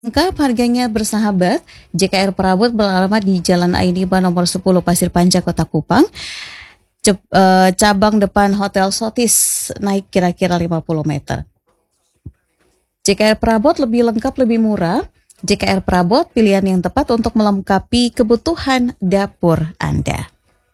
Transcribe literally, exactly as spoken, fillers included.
Lengkap harganya bersahabat, J K R Perabot beralamat di Jalan Ainiba nomor sepuluh Pasir Panjang, Kota Kupang. Cep- eh, cabang depan Hotel Sotis, naik kira-kira lima puluh meter. J K R Perabot lebih lengkap, lebih murah. J K R Perabot, pilihan yang tepat untuk melengkapi kebutuhan dapur Anda.